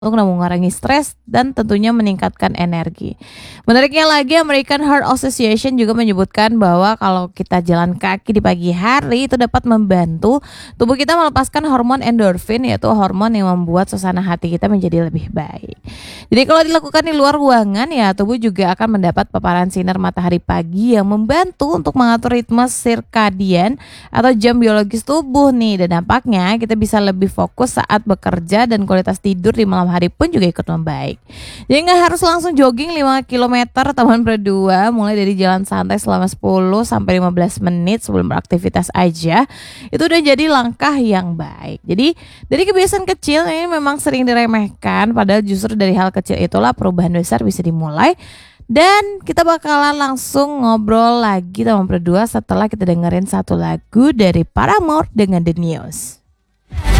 untuk mengurangi stres dan tentunya meningkatkan energi. Menariknya lagi, American Heart Association juga menyebutkan bahwa kalau kita jalan kaki di pagi hari itu dapat membantu tubuh kita melepaskan hormon endorfin, yaitu hormon yang membuat suasana hati kita menjadi lebih baik. Jadi kalau dilakukan di luar ruangan ya tubuh juga akan mendapat paparan sinar matahari pagi yang membantu untuk mengatur ritme sirkadian atau jam biologis tubuh nih, dan dampaknya kita bisa lebih fokus saat bekerja dan kualitas tidur di malam hari pun juga ikut membaik. Jadi nggak harus langsung jogging 5 kilometer teman berdua, mulai dari jalan santai selama 10 sampai 15 menit sebelum beraktivitas aja itu udah jadi langkah yang baik. Jadi dari kebiasaan kecil ini memang sering diremehkan, padahal justru dari hal kecil itulah perubahan besar bisa dimulai. Dan kita bakalan langsung ngobrol lagi teman berdua setelah kita dengerin satu lagu dari Paramore dengan The News.